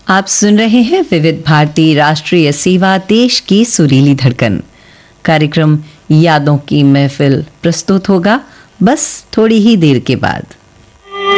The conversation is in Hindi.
आप सुन रहे हैं विविध भारती राष्ट्रीय सेवा, देश की सुरीली धड़कन। कार्यक्रम यादों की महफिल प्रस्तुत होगा बस थोड़ी ही देर के बाद।